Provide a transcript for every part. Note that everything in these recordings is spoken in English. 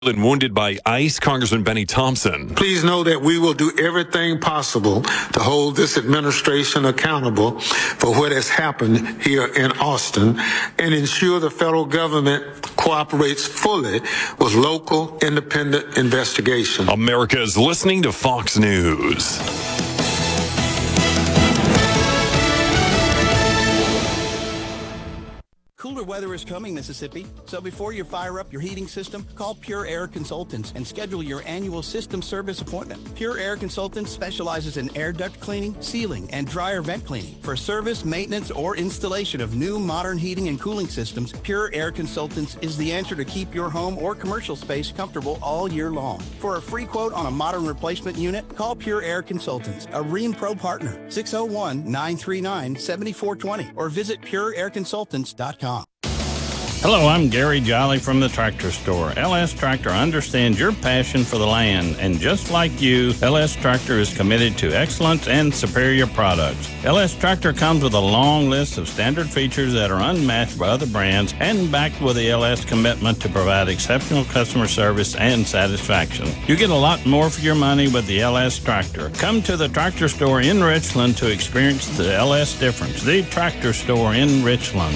And wounded by ICE, Congressman Benny Thompson. Please know that we will do everything possible to hold this administration accountable for what has happened here in Austin and ensure the federal government cooperates fully with local independent investigation. America is listening to Fox News. Cooler weather is coming, Mississippi. So before you fire up your heating system, call Pure Air Consultants and schedule your annual system service appointment. Pure Air Consultants specializes in air duct cleaning, sealing, and dryer vent cleaning. For service, maintenance, or installation of new modern heating and cooling systems, Pure Air Consultants is the answer to keep your home or commercial space comfortable all year long. For a free quote on a modern replacement unit, call Pure Air Consultants, a Rheem Pro partner, 601-939-7420, or visit pureairconsultants.com. Hello, I'm Gary Jolly from the Tractor Store. LS Tractor understands your passion for the land, and just like you, LS Tractor is committed to excellence and superior products. LS Tractor comes with a long list of standard features that are unmatched by other brands and backed with the LS commitment to provide exceptional customer service and satisfaction. You get a lot more for your money with the LS Tractor. Come to the Tractor Store in Richland to experience the LS difference. The Tractor Store in Richland.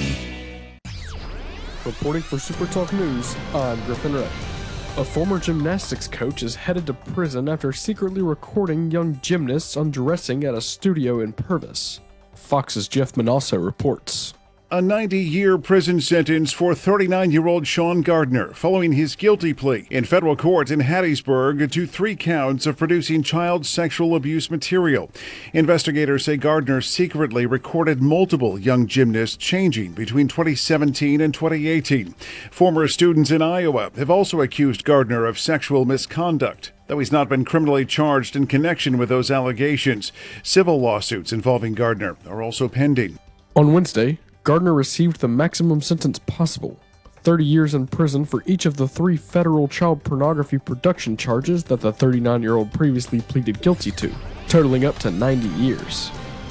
Reporting for Super Talk News, I'm Griffin Ray. A former gymnastics coach is headed to prison after secretly recording young gymnasts undressing at a studio in Purvis. Fox's Jeff Manasso reports. A 90-year prison sentence for 39-year-old Sean Gardner following his guilty plea in federal court in Hattiesburg to 3 counts of producing child sexual abuse material. Investigators say Gardner secretly recorded multiple young gymnasts changing between 2017 and 2018. Former students in Iowa have also accused Gardner of sexual misconduct. Though he's not been criminally charged in connection with those allegations, civil lawsuits involving Gardner are also pending. On Wednesday, Gardner received the maximum sentence possible, 30 years in prison for each of the 3 federal child pornography production charges that the 39-year-old previously pleaded guilty to, totaling up to 90 years.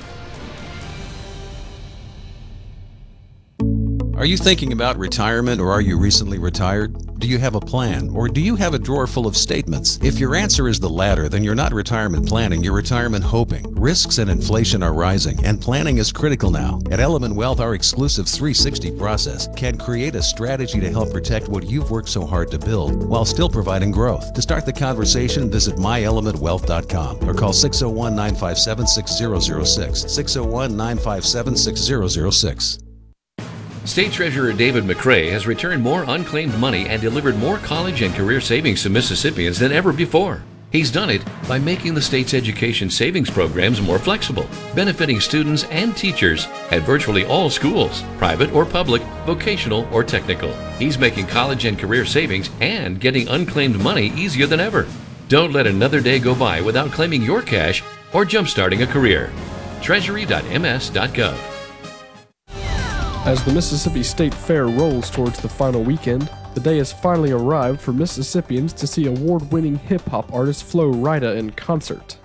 Are you thinking about retirement, or are you recently retired? Do you have a plan, or do you have a drawer full of statements? If your answer is the latter, then you're not retirement planning, you're retirement hoping. Risks and inflation are rising, and planning is critical now. At Element Wealth, our exclusive 360 process can create a strategy to help protect what you've worked so hard to build, while still providing growth. To start the conversation, visit myelementwealth.com or call 601-957-6006, 601-957-6006. State Treasurer David McRae has returned more unclaimed money and delivered more college and career savings to Mississippians than ever before. He's done it by making the state's education savings programs more flexible, benefiting students and teachers at virtually all schools, private or public, vocational or technical. He's making college and career savings and getting unclaimed money easier than ever. Don't let another day go by without claiming your cash or jumpstarting a career. Treasury.ms.gov. As the Mississippi State Fair rolls towards the final weekend, the day has finally arrived for Mississippians to see award-winning hip-hop artist Flo Rida in concert.